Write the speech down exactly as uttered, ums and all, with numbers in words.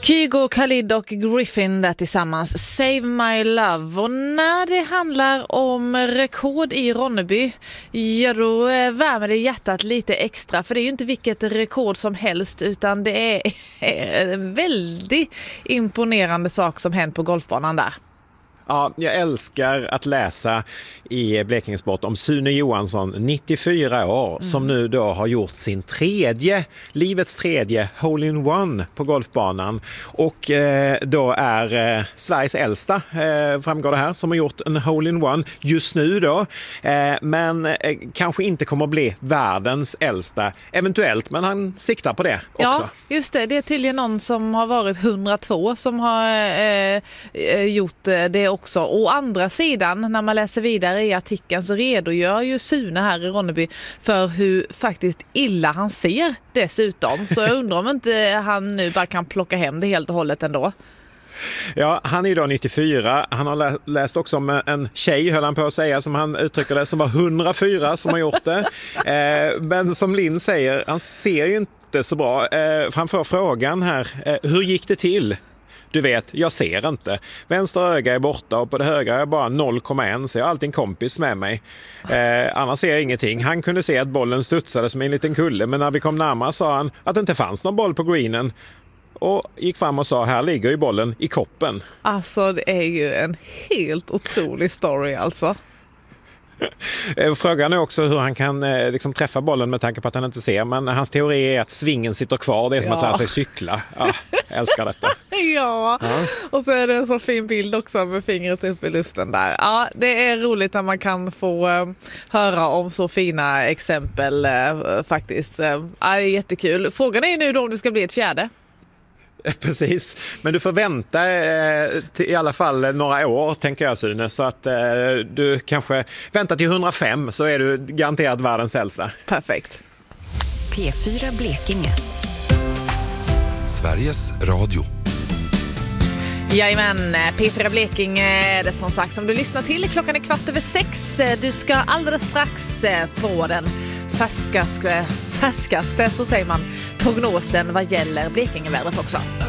Kygo, Khalid och Griffin där tillsammans, Save My Love. Och när det handlar om rekord i Ronneby, ja då värmer det hjärtat lite extra. För det är ju inte vilket rekord som helst, utan det är en väldigt imponerande sak som hänt på golfbanan där. Ja, jag älskar att läsa i Blekinge Sport om Sune Johansson, nittiofyra år, mm. som nu då har gjort sin tredje, livets tredje hole-in-one på golfbanan. Och eh, då är eh, Sveriges äldsta, eh, framgår det här, som har gjort en hole-in-one just nu då. Eh, men eh, kanske inte kommer att bli världens äldsta, eventuellt, men han siktar på det också. Ja, just det. Det är tydligen någon som har varit hundratvå som har eh, gjort det också. Å andra sidan, när man läser vidare i artikeln, så redogör ju Sune här i Ronneby för hur faktiskt illa han ser dessutom. Så jag undrar om inte han nu bara kan plocka hem det helt och hållet ändå. Ja, han är ju då nittiofyra. Han har läst också om en tjej, höll han på att säga, som han uttrycker det, som var hundrafyra som har gjort det. Eh, men som Linn säger, han ser ju inte så bra. Eh, han får frågan här, eh, hur gick det till? Du vet, jag ser inte. Vänster öga är borta och på det högra är jag bara noll komma ett, så jag har alltid en kompis med mig. Eh, annars ser jag ingenting. Han kunde se att bollen studsade som en liten kulle, men när vi kom närmare sa han att det inte fanns någon boll på greenen. Och gick fram och sa, här ligger ju bollen i koppen. Alltså, det är ju en helt otrolig story alltså. Frågan är också hur han kan eh, liksom träffa bollen med tanke på att han inte ser. Men hans teori är att svingen sitter kvar. Det är som ja. att lära sig cykla. Ja, jag älskar detta. Ja. ja, och så är det en så fin bild också med fingret upp i luften där. Ja, det är roligt att man kan få eh, höra om så fina exempel eh, faktiskt. Ja, det är jättekul. Frågan är ju nu då om det ska bli ett fjärde. Precis, men du får vänta eh, till i alla fall några år, tänker jag, Sune, så att eh, du kanske väntar till hundrafem, så är du garanterat världens äldsta. Perfekt. P fyra Blekinge, Sveriges Radio. Jajamän, P fyra Blekinge är det som sagt som du lyssnar till. Klockan är kvart över sex. Du ska alldeles strax få den färskaste, färskaste, så säger man, prognosen vad gäller Blekingevädret också.